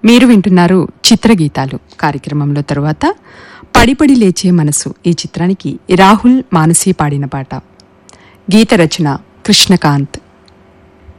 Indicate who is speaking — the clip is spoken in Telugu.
Speaker 1: మీరు వింటున్నారు చిత్రగీతాలు కార్యక్రమంలో తరువాత పడిపడి లేచే మనసు ఈ చిత్రానికి రాహుల్ మానసి పాడిన పాట. గీత రచన కృష్ణకాంత్.